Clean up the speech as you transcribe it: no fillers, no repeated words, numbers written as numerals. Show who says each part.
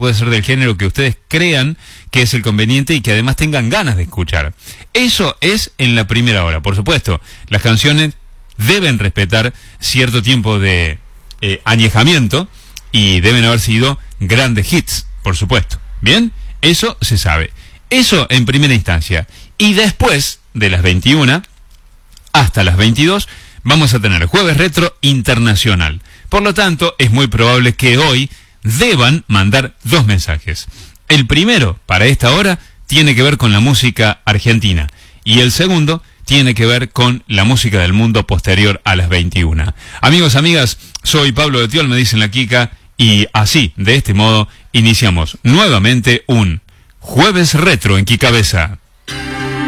Speaker 1: puede ser del género que ustedes crean que es el conveniente y que además tengan ganas de escuchar. Eso es en la primera hora. Por supuesto, las canciones deben respetar cierto tiempo de añejamiento y deben haber sido grandes hits, por supuesto. ¿Bien? Eso se sabe. Eso en primera instancia. Y después de las 21 hasta las 22 vamos a tener Jueves Retro Internacional. Por lo tanto, es muy probable que hoy deban mandar 2 mensajes. El primero, para esta hora, tiene que ver con la música argentina. Y el segundo tiene que ver con la música del mundo posterior a las 21. Amigos, amigas, soy Pablo de Tiol, me dicen la Kika, y así, de este modo, iniciamos nuevamente un Jueves Retro en Kikabeza.